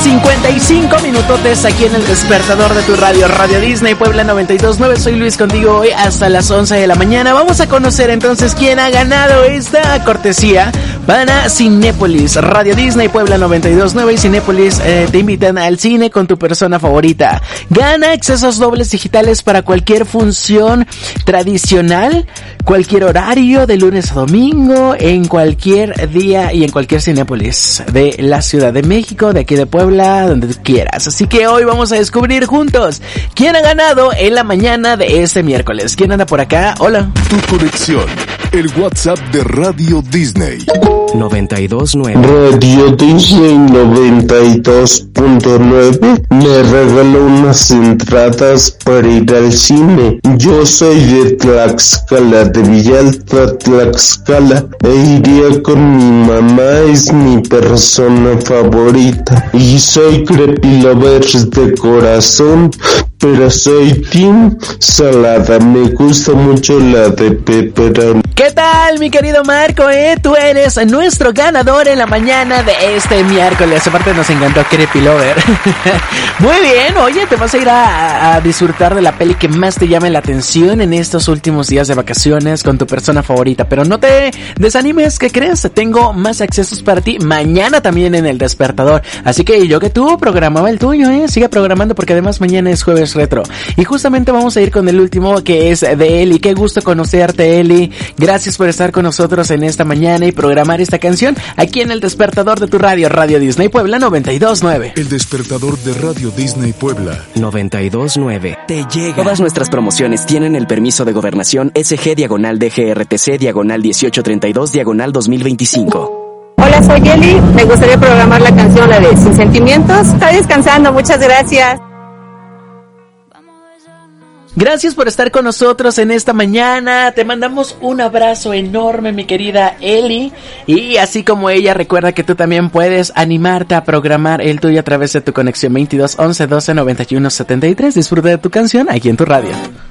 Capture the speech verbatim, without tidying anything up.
cincuenta y cinco minutotes aquí en el despertador de tu radio, Radio Disney Puebla noventa y dos punto nueve. Soy Luis contigo hoy hasta las once de la mañana. Vamos a conocer entonces quién ha ganado esta cortesía para Cinépolis. Radio Disney Puebla noventa y dos punto nueve y Cinépolis eh, te invitan al cine con tu persona favorita. Gana accesos dobles digitales para cualquier función tradicional, cualquier horario de lunes a domingo, en cualquier día y en cualquier Cinépolis de la Ciudad de México, de aquí de Puebla, donde tú quieras. Así que hoy vamos a descubrir juntos quién ha ganado en la mañana de este miércoles. ¿Quién anda por acá? Hola. Tu conexión, el WhatsApp de Radio Disney. noventa y dos punto nueve. Radio Disney noventa y dos punto nueve me regaló unas entradas para ir al cine. Yo soy de Tlaxcala, de Villalta, Tlaxcala, e iría con mi mamá, es mi persona favorita. Y soy Crepilovers de corazón, pero soy team salada, me gusta mucho la de pepperoni. ¿Qué tal, mi querido Marco? Eh? Tú eres nuestro ganador en la mañana de este miércoles. Aparte nos encantó Creepy Lover. Muy bien, oye, te vas a ir a, a disfrutar de la peli que más te llame la atención en estos últimos días de vacaciones con tu persona favorita. Pero no te desanimes, ¿qué crees? Tengo más accesos para ti mañana también en el despertador. Así que yo que tú programaba el tuyo, eh. Sigue programando porque además mañana es jueves retro. Y justamente vamos a ir con el último, que es de Eli. Qué gusto conocerte, Eli. Gracias por estar con nosotros en esta mañana y programar esta canción aquí en el despertador de tu radio, Radio Disney Puebla noventa y dos punto nueve. El despertador de Radio Disney Puebla noventa y dos punto nueve. Te llega. Todas nuestras promociones tienen el permiso de gobernación S G diagonal D G R T C diagonal dieciocho treinta y dos diagonal dos mil veinticinco. Hola, soy Eli. Me gustaría programar la canción, la de Sin Sentimientos. Estoy descansando, muchas gracias. Gracias por estar con nosotros en esta mañana. Te mandamos un abrazo enorme, mi querida Eli. Y así como ella, recuerda que tú también puedes animarte a programar el tuyo a través de tu conexión veintidós once doce noventa y uno setenta y tres. Disfruta de tu canción aquí en tu radio.